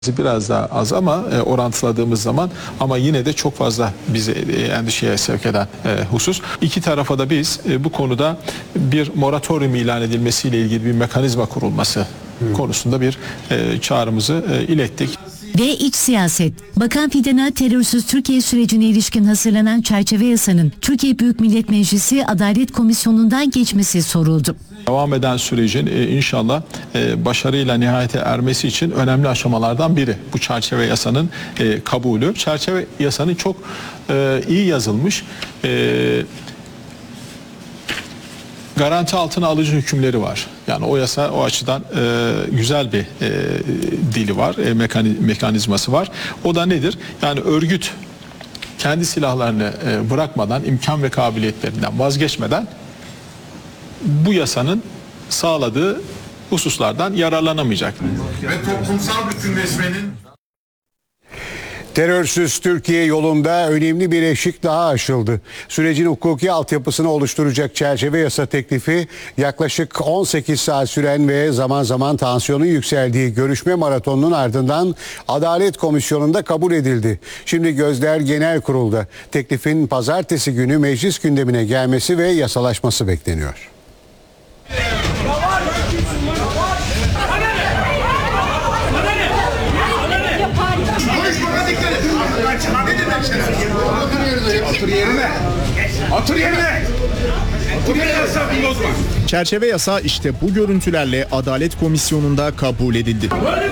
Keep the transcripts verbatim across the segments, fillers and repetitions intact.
biraz daha az ama e, orantıladığımız zaman ama yine de çok fazla bizi e, endişeye sevk eden e, husus. İki tarafa da biz e, bu konuda bir moratorium ilan edilmesiyle ilgili bir mekanizma kurulması hmm. konusunda bir e, çağrımızı e, ilettik. Ve iç siyaset. Bakan Fidan'a terörsüz Türkiye sürecine ilişkin hazırlanan çerçeve yasanın Türkiye Büyük Millet Meclisi Adalet Komisyonu'ndan geçmesi soruldu. Devam eden sürecin e, inşallah e, başarıyla nihayete ermesi için önemli aşamalardan biri bu çerçeve yasanın e, kabulü. Çerçeve yasanın çok e, iyi yazılmış, e, garanti altına alıcı hükümleri var. Yani o yasa o açıdan e, güzel bir e, dili var, e, mekani, mekanizması var. O da nedir? Yani örgüt kendi silahlarını e, bırakmadan, imkan ve kabiliyetlerinden vazgeçmeden bu yasanın sağladığı hususlardan yararlanamayacak. Ve toplumsal bütünleşmenin Terörsüz Türkiye yolunda önemli bir eşik daha aşıldı. Sürecin hukuki altyapısını oluşturacak çerçeve yasa teklifi yaklaşık on sekiz saat süren ve zaman zaman tansiyonun yükseldiği görüşme maratonunun ardından Adalet Komisyonu'nda kabul edildi. Şimdi gözler Genel Kurul'da. Teklifin pazartesi günü meclis gündemine gelmesi ve yasalaşması bekleniyor. Otur yerine. Otur yerine. Otur yerine. Çerçeve yasa işte bu görüntülerle Adalet Komisyonu'nda kabul edildi.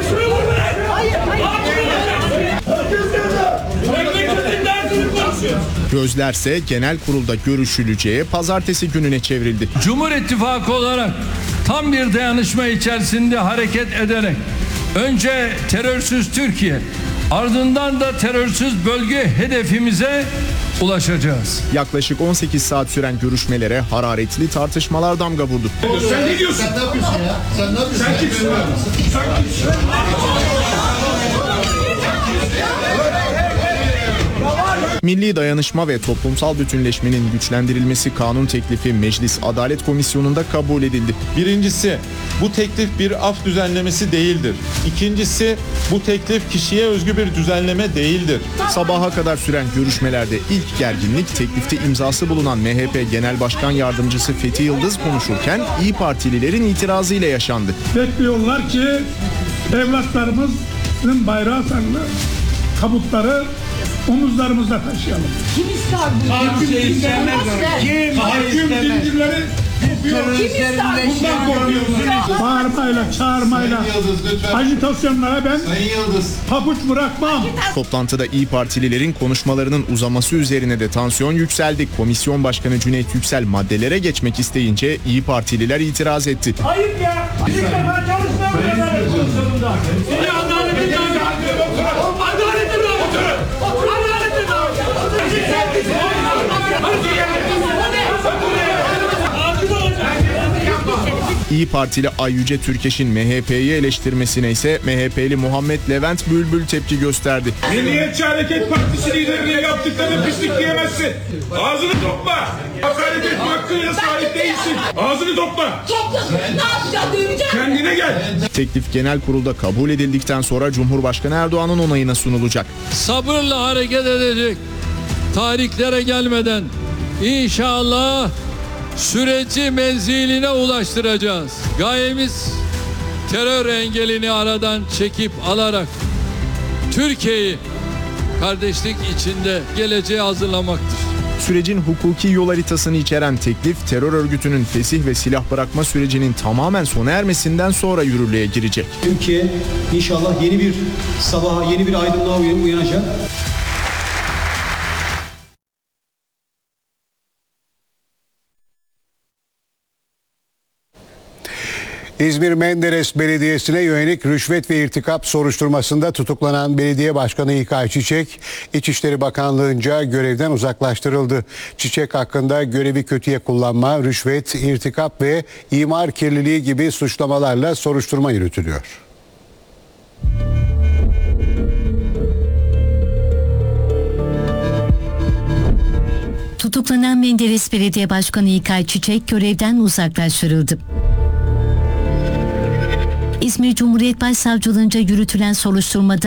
Gözlerse genel kurulda görüşüleceği pazartesi gününe çevrildi. Cumhur İttifakı olarak tam bir dayanışma içerisinde hareket ederek önce terörsüz Türkiye, ardından da terörsüz bölge hedefimize ulaşacağız. Yaklaşık on sekiz saat süren görüşmelere hararetli tartışmalar damga vurdu. Sen ne diyorsun? Sen ne yapıyorsun ya? Sen ne yapıyorsun? Sen kimsin? Sen kimsin? Milli dayanışma ve toplumsal bütünleşmenin güçlendirilmesi kanun teklifi Meclis Adalet Komisyonu'nda kabul edildi. Birincisi, bu teklif bir af düzenlemesi değildir. İkincisi, bu teklif kişiye özgü bir düzenleme değildir. Sabaha kadar süren görüşmelerde ilk gerginlik teklifte imzası bulunan M H P Genel Başkan Yardımcısı Fethi Yıldız konuşurken İYİ Partililerin itirazıyla yaşandı. Bekliyorlar ki evlatlarımızın bayrağı sarılı tabutları omuzlarımızda taşıyalım. Kim ister bu? Kim ister? Kim? Hakim zincirleri kopuyor. Kim ister? Bundan korkuyorsunuz. Bağırmayla, çağırmayla, agitasyonlara ben pabuç bırakmam. Toplantıda İYİ Partililerin konuşmalarının uzaması üzerine de tansiyon yükseldi. Komisyon Başkanı Cüneyt Yüksel maddelere geçmek isteyince İYİ Partililer itiraz etti. Ayıp ya! Bir defa çalışmam. Seni adaletin adaletin İYİ Partili Ay Yüce Türkeş'in M H P'yi eleştirmesine ise M H P'li Muhammed Levent Bülbül tepki gösterdi. Milliyetçi Hareket Partisi liderine yaptıklarını pislik diyemezsin. Ağzını topla. Hakaret etme hakkıyla sahip değilsin. Ağzını topla. Toplasın. Ne yapacağız? Döveceğiz. Kendine gel. Teklif genel kurulda kabul edildikten sonra Cumhurbaşkanı Erdoğan'ın onayına sunulacak. Sabırla hareket edecek. Tarihlere gelmeden inşallah süreci menziline ulaştıracağız. Gayemiz terör engelini aradan çekip alarak Türkiye'yi kardeşlik içinde geleceğe hazırlamaktır. Sürecin hukuki yol haritasını içeren teklif terör örgütünün fesih ve silah bırakma sürecinin tamamen sona ermesinden sonra yürürlüğe girecek. Türkiye inşallah yeni bir sabaha, yeni bir aydınlığa uyanacak. İzmir Menderes Belediyesi'ne yönelik rüşvet ve irtikap soruşturmasında tutuklanan Belediye Başkanı İlkay Çiçek, İçişleri Bakanlığı'nca görevden uzaklaştırıldı. Çiçek hakkında görevi kötüye kullanma, rüşvet, irtikap ve imar kirliliği gibi suçlamalarla soruşturma yürütülüyor. Tutuklanan Menderes Belediye Başkanı İlkay Çiçek görevden uzaklaştırıldı. İzmir Cumhuriyet Başsavcılığınca yürütülen soruşturmada